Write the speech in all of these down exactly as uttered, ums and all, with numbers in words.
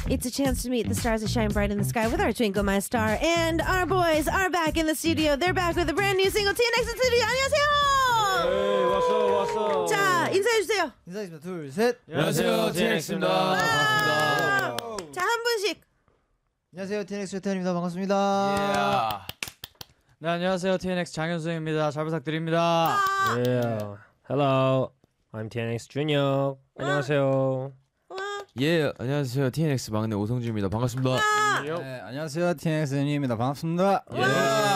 It's a chance to meet the stars that shine bright in the sky with our Twinkle My Star. And our boys are back in the studio. They're back with a brand new single, 티엔엑스 스튜디오. 안녕하세요. 네, 왔어, 왔어. 자, 인사해주세요. 인사드립니다. 둘, 셋. 안녕하세요, 티엔엑스입니다. 반갑습니다. 자, 한 분씩. 안녕하세요, 티엔엑스 태현입니다. 반갑습니다. Yeah. 네, 안녕하세요. 티엔엑스 장현수입니다. 잘 부탁드립니다. Yeah. Hello, I'm 티엔엑스 Junior. 안녕하세요. 예, 안녕하세요. 티엔엑스 막내 오성주입니다. 반갑습니다. 네, 안녕하세요, 티엔엑스 윤희입니다. 반갑습니다. 예.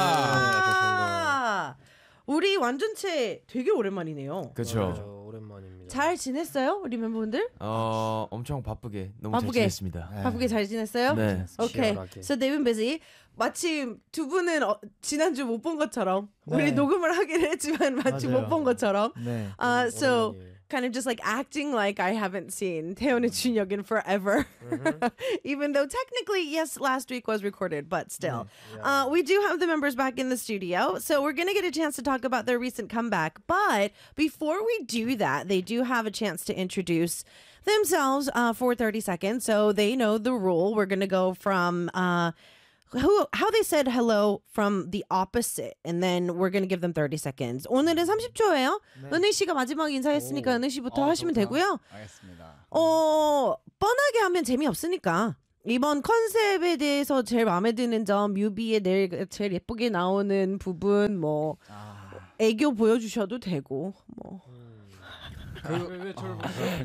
와. 우리 완전체 되게 오랜만이네요. 그렇죠. 오랜만입니다. 잘 지냈어요? 우리 멤버분들? 어, 엄청 바쁘게 너무 바쁘게. 잘 지냈습니다. 네. 바쁘게 잘 지냈어요? 네. 오케이. 치열하게. So they've been busy. 마침 두 분은 어, 지난주 못 본 것처럼 네. 우리 녹음을 하긴 했지만 마침 맞아요. 못 본 것처럼 네. uh, so 오랜만이에요. kind of just like acting like I haven't seen 태연의 준혁 in forever. Even though technically, yes, last week was recorded, but still. Uh, we do have the members back in the studio, so we're going to get a chance to talk about their recent comeback. But before we do that, they do have a chance to introduce themselves uh, for thirty seconds, so they know the rule. We're going to go from... Uh, who, how they said hello from the opposite, and then we're going to give them thirty seconds. 오늘은 삼십 초예요. 은희 씨가 마지막 인사했으니까 은희 씨부터 어, 하시면 좋다. 되고요. 알겠습니다. 어, 뻔하게 하면 재미없으니까 이번 컨셉에 대해서 제일 마음에 드는 점, 뮤비에 내일 제일 예쁘게 나오는 부분, 뭐 아, 애교 보여주셔도 되고, 뭐 왜 저를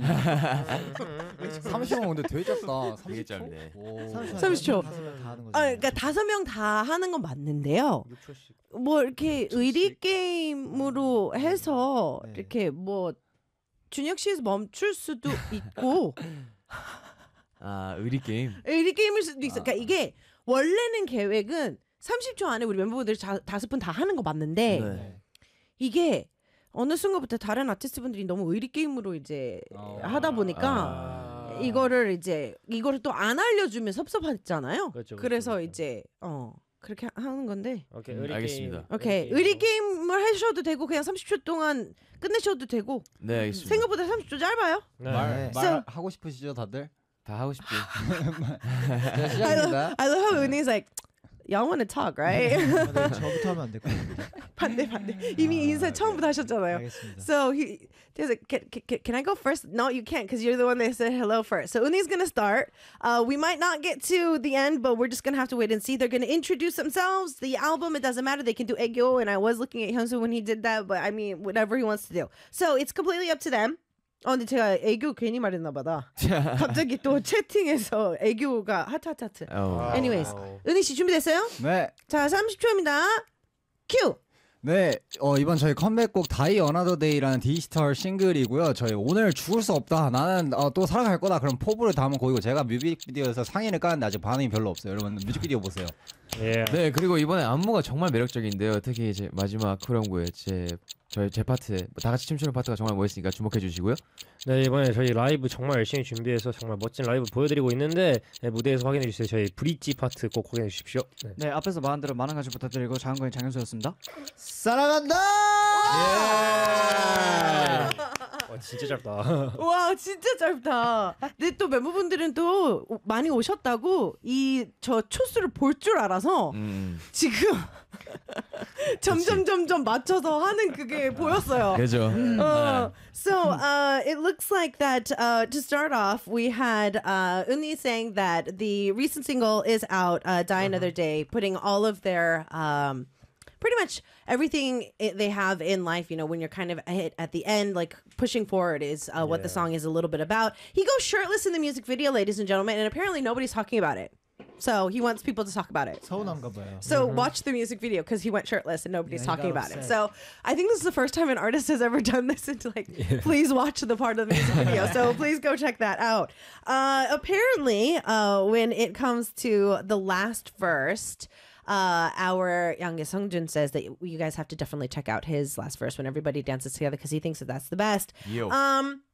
삼십 분 근데 되게 짧다. 되게 짧네. 삼십 초. 다 하는 거죠. 아, 그러니까 다섯 명 다 하는 건 맞는데요. 육 초씩. 뭐 이렇게 의리 게임으로 해서 네. 이렇게 뭐 준혁 씨에서 멈출 수도 있고 아, 의리 게임. 의리 게임일 수도 있어. 그러니까 이게 원래는 계획은 삼십 초 안에 우리 멤버분들이 자, 다섯 분 다 하는 거 맞는데 네. 이게 어느 순간부터 다른 아티스트 분들이 너무 의리 게임으로 이제 어. 하다 보니까 아. 이거를 이제 이거를 또 안 알려주면 섭섭하잖아요. 그렇죠, 그렇죠, 그래서 그렇죠. 이제 어 그렇게 하- 하는 건데. 오케이, 음, 의리 알겠습니다. 게임. 오케이 의리 게임을 하셔도 되고 그냥 삼십 초 동안 끝내셔도 되고 네, 알겠습니다. 생각보다 삼십 초 짧아요. 네. 말, So- 말 하고 싶으시죠, 다들? 다 하고 싶지. 자, I love, 시작입니다. I love how Uni's like y'all want to talk, right? 저부터 하면 안 될까요? 반대 반대 이미 인사 처음부터 하셨잖아요. 알겠습니다. So he there's a can, can, can I go first? No, you can't because you're the one that said hello first. So Uni's gonna start. Uh, we might not get to the end, but we're just gonna have to wait and see. They're gonna introduce themselves, the album. It doesn't matter. They can do Aegyo, and I was looking at Hyunsu when he did that, but I mean whatever he wants to do. So it's completely up to them. 어, 근데 제가 애교 괜히 말했나 보다. 갑자기 또 채팅에서 애교가 하트 하트 하트. 어. Anyways, 와우. 은희 씨 준비됐어요? 네. 자, 삼십 초입니다. 큐. 네, 어, 이번 저희 컴백곡 Die Another Day라는 디지털 싱글이고요. 저희 오늘 죽을 수 없다. 나는 어, 또 살아갈 거다. 그럼 포부를 담은 곡이고 제가 뮤직비디오에서 상의를 까는데 아직 반응이 별로 없어요. 여러분 뮤직비디오 보세요. 예. 네, 그리고 이번에 안무가 정말 매력적인데요. 특히 이제 마지막 후렴구에 제 저희 제 파트, 다 같이 춤추는 파트가 정말 멋있으니까 주목해 주시고요. 네, 이번에 저희 라이브 정말 열심히 준비해서 정말 멋진 라이브 보여드리고 있는데 네, 무대에서 확인해 주세요. 저희 브릿지 파트 꼭 확인해 주십시오. 네. 네, 앞에서 말한 대로 많은 관심 부탁드리고 장은광의 장현수였습니다. 사랑한다. 와, 진짜 짧다. 와, 진짜 짧다. 근데 또 멤버분들은 또 많이 오셨다고 이 저 초수를 볼 줄 알아서 음. 지금 점점 점점 맞춰서 하는 그게 보였어요. 그죠. Uh, so uh, it looks like that uh, to start off, we had uh, Uni saying that the recent single is out, uh, Die Another Day, putting all of their um, pretty much everything it, they have in life, you know, when you're kind of hit at the end, like pushing forward is uh, what the Yeah. song is a little bit about. He goes shirtless in the music video, ladies and gentlemen, and apparently nobody's talking about it. So he wants people to talk about it. 서운한가 봐요. So watch the music video because he went shirtless and nobody's Yeah, he talking got about it. upset. So I think this is the first time an artist has ever done this. And like, please watch the part of the music video. So please go check that out. Uh, apparently, uh, when it comes to the last verse, uh, our Yang Seongjun says that you guys have to definitely check out his last verse when everybody dances together because he thinks that that's the best. Yo. Um.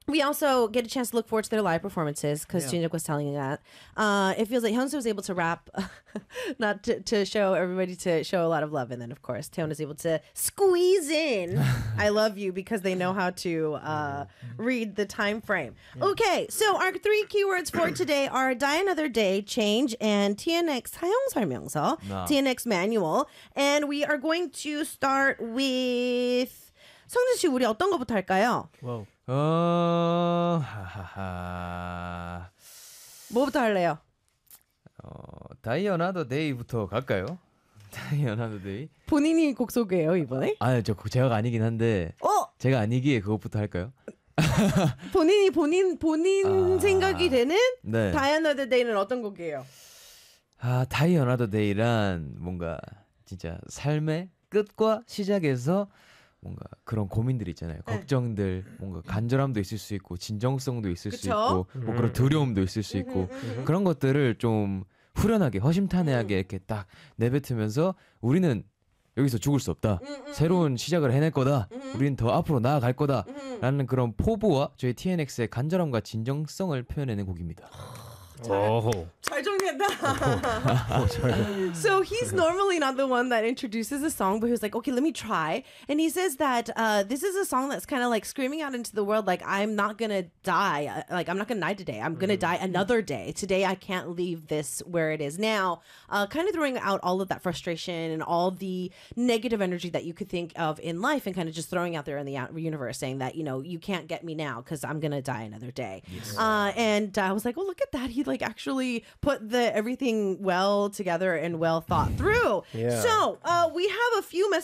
we also get a chance to look forward to their live performances because Yeah. Jinjuk was telling me that. Uh, it feels like Hyunsoo was able to rap, not to, to show everybody to show a lot of love, and then of course Taeyeon is able to squeeze in "I love you" because they know how to uh, read the time frame. Okay, so our three keywords for today are "Die Another Day," "Change," and T N X 사용 설명서, 나. T N X manual, and we are going to start with 성준 씨. 우리 어떤 거부터 할까요? 와우. 어, 하하하. 뭐부터 할래요? 어, 다이어나더 데이부터 갈까요? 다이어나더 데이? 본인이 곡 소개해요 이번에? 아, 저 그- 제가 아니긴 한데 어? 제가 아니기에 그것부터 할까요? 본인이 본인 본인 아. 생각이 되는 네. 다이아나드 데이는 어떤 곡이에요? 아, 다이어나더 데이란 뭔가 진짜 삶의 끝과 시작에서 뭔가 그런 고민들 있잖아요. 네. 걱정들, 뭔가 간절함도 있을 수 있고 진정성도 있을 수 그쵸? 있고 뭐 그런 두려움도 있을 수 있고 그런 것들을 좀 후련하게 허심탄회하게 이렇게 딱 내뱉으면서 우리는 여기서 죽을 수 없다. 새로운 시작을 해낼 거다. 우리는 더 앞으로 나아갈 거다. 라는 그런 포부와 저희 티엔엑스의 간절함과 진정성을 표현해낸 곡입니다. 오. 잘 정리했다. So he's normally not the one that introduces a song, but he was like, okay, let me try. And he says that uh, this is a song that's kind of like screaming out into the world, like, I'm not going to die. Uh, Like, I'm not going to die today. I'm going to die another day. Today, I can't leave this where it is now. Uh, kind of throwing out all of that frustration and all the negative energy that you could think of in life and kind of just throwing out there in the out- universe saying that, you know, you can't get me now because I'm going to die another day. Uh, and I was like, oh, look at that. He like actually put the everything well together and well thought through. Yeah. So uh, we have a few messages